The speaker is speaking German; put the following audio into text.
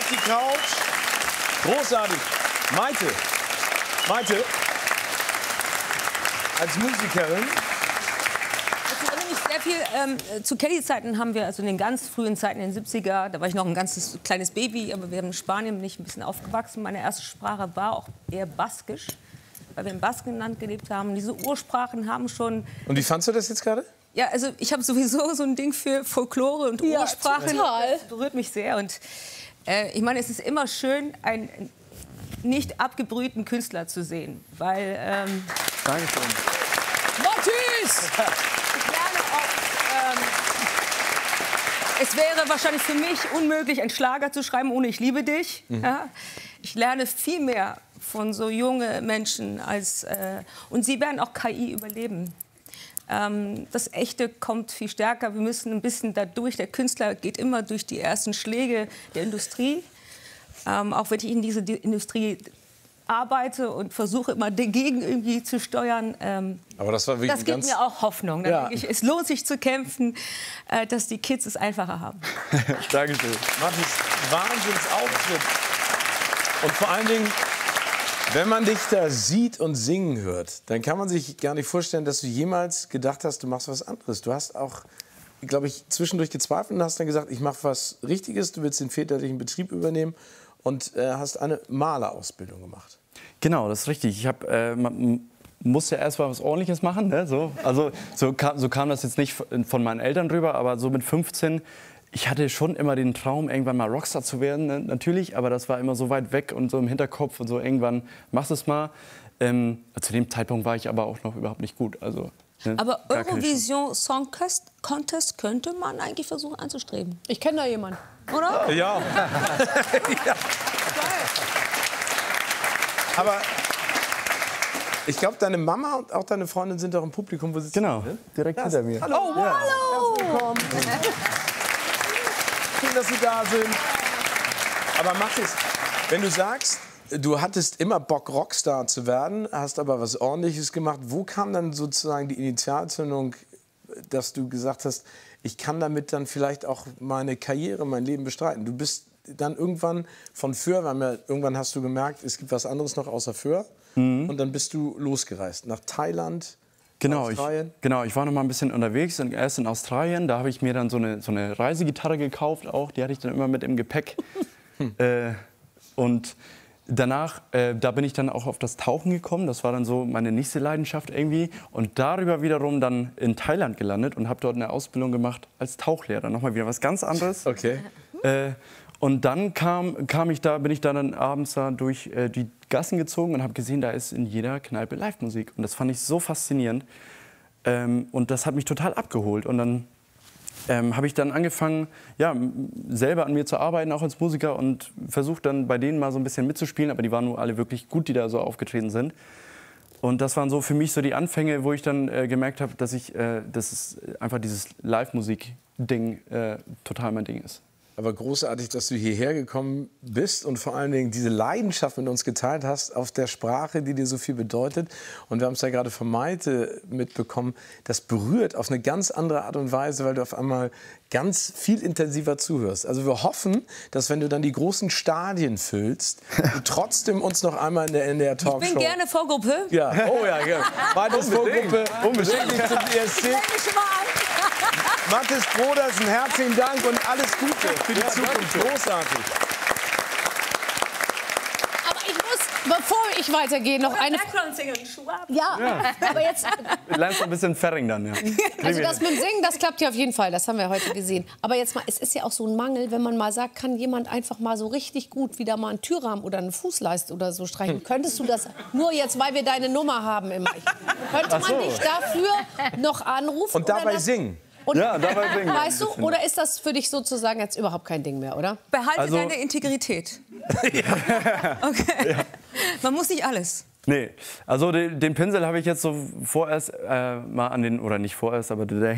die Couch. Großartig. Maite, als Musikerin. Ich erinnere mich sehr viel, zu Kelly-Zeiten haben wir, also in den ganz frühen Zeiten, in den 70er, da war ich noch ein ganz kleines Baby, aber wir haben in Spanien, bin ich ein bisschen aufgewachsen. Meine erste Sprache war auch eher Baskisch, weil wir im Baskenland gelebt haben. Diese Ursprachen haben schon... Und wie fandst du das jetzt gerade? Ja, also ich habe sowieso so ein Ding für Folklore und Ursprachen. Total. Das berührt mich sehr. Und ich meine, es ist immer schön, einen nicht abgebrühten Künstler zu sehen, weil... Dankeschön. Matthias! Ich lerne auch, es wäre wahrscheinlich für mich unmöglich, einen Schlager zu schreiben ohne Ich liebe dich. Ja? Ich lerne viel mehr von so jungen Menschen als... und sie werden auch KI überleben. Das Echte kommt viel stärker. Wir müssen ein bisschen dadurch. Der Künstler geht immer durch die ersten Schläge der Industrie. Auch wenn ich in diese Industrie arbeite und versuche immer dagegen irgendwie zu steuern. Aber das war wirklich das gibt mir auch Hoffnung. Dann denke ich, es lohnt sich zu kämpfen, dass die Kids es einfacher haben. Dankeschön. Matthias, Wahnsinnsauftritt. Und vor allen Dingen, wenn man dich da sieht und singen hört, dann kann man sich gar nicht vorstellen, dass du jemals gedacht hast, du machst was anderes. Du hast auch, glaube ich, zwischendurch gezweifelt und hast dann gesagt, ich mache was Richtiges, du willst den väterlichen Betrieb übernehmen und hast eine Malerausbildung gemacht. Genau, das ist richtig. Ich man musste erst mal was Ordentliches machen. Ne? So kam das jetzt nicht von meinen Eltern drüber, aber so mit 15... Ich hatte schon immer den Traum, irgendwann mal Rockstar zu werden, ne? Natürlich, aber das war immer so weit weg und so im Hinterkopf und so, irgendwann machst du es mal. Zu dem Zeitpunkt war ich aber auch noch überhaupt nicht gut. Also, ne? Aber Eurovision Song Contest könnte man eigentlich versuchen anzustreben. Ich kenne da jemanden. Oder? Ja. Ja. Aber ich glaube, deine Mama und auch deine Freundin sind doch im Publikum. Wo sitzen Genau, die, ne? direkt hinter mir. Hallo. Oh, hallo! Herzlich willkommen. Schön, dass Sie da sind. Aber Mathis, wenn du sagst, du hattest immer Bock, Rockstar zu werden, hast aber was Ordentliches gemacht, wo kam dann sozusagen die Initialzündung, dass du gesagt hast, ich kann damit dann vielleicht auch meine Karriere, mein Leben bestreiten? Du bist dann irgendwann von Föhr, weil irgendwann hast du gemerkt, es gibt was anderes noch außer Föhr. Und dann bist du losgereist nach Thailand. Genau, ich war noch mal ein bisschen unterwegs, erst in Australien. Da habe ich mir dann so eine Reisegitarre gekauft auch. Die hatte ich dann immer mit im Gepäck. Und danach, da bin ich dann auch auf das Tauchen gekommen. Das war dann so meine nächste Leidenschaft irgendwie. Und darüber wiederum dann in Thailand gelandet und habe dort eine Ausbildung gemacht als Tauchlehrer. Nochmal wieder was ganz anderes. Okay. Und dann bin ich dann abends da durch die Gassen gezogen und habe gesehen, da ist in jeder Kneipe Live-Musik. Und das fand ich so faszinierend. Und das hat mich total abgeholt. Und dann habe ich dann angefangen, ja, selber an mir zu arbeiten, auch als Musiker. Und versucht dann bei denen mal so ein bisschen mitzuspielen. Aber die waren nur alle wirklich gut, die da so aufgetreten sind. Und das waren so für mich so die Anfänge, wo ich dann gemerkt habe, dass einfach dieses Live-Musik-Ding total mein Ding ist. Aber großartig, dass du hierher gekommen bist und vor allen Dingen diese Leidenschaft mit uns geteilt hast auf der Sprache, die dir so viel bedeutet. Und wir haben es ja gerade von Maite mitbekommen, das berührt auf eine ganz andere Art und Weise, weil du auf einmal ganz viel intensiver zuhörst. Also wir hoffen, dass wenn du dann die großen Stadien füllst, du trotzdem uns noch einmal in der NDR Talkshow... Ich bin gerne Vorgruppe. Ja, oh ja, gerne. Maites Vorgruppe, unbedingt zum ESC. Mathis Broders, herzlichen Dank und alles Gute für die Zukunft. Großartig. Aber ich muss, bevor ich weitergehe, noch eine... Ja, aber jetzt... Du lernst ein bisschen Ferring dann, ja. Also das mit dem Singen, das klappt ja auf jeden Fall. Das haben wir heute gesehen. Aber jetzt mal, es ist ja auch so ein Mangel, wenn man mal sagt, kann jemand einfach mal so richtig gut wieder mal einen Türrahmen oder eine Fußleiste oder so streichen. Könntest du das nur jetzt, weil wir deine Nummer haben immer? Könnte man dich dafür noch anrufen? Und dabei singen. Und, ja, dabei singen. Weißt du, oder ist das für dich sozusagen jetzt überhaupt kein Ding mehr, oder? Behalte deine Integrität. Okay. Ja. Man muss nicht alles. Nee, also den Pinsel habe ich jetzt so vorerst mal oder nicht vorerst, aber der